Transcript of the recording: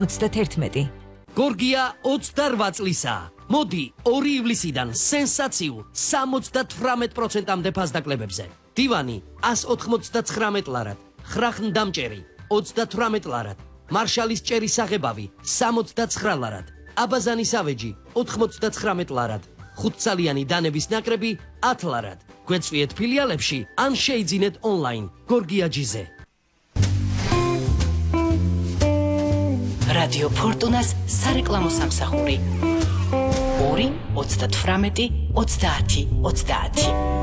31. გორგია 28 წლისაა. მოდი 2 ივლისიდან სენსაციულ 78%-ამდე ფასდაკლებებზე. დივანი 199 ლარად, ხრახნდამჭერი 38 ლარად, მარშალის ჭერის აღებავი 69 ლარად, აბაზანის ავეჯი 99 ლარად, 5-წალიანი დანების ნაკრები 10 ლარად. გვეწვიეთ ფილიალებში ან შეიძინეთ ონლაინ გორგიაჯიზე. რადიო ფორტუნას სარეკლამო სამსახური 2 38 30 30.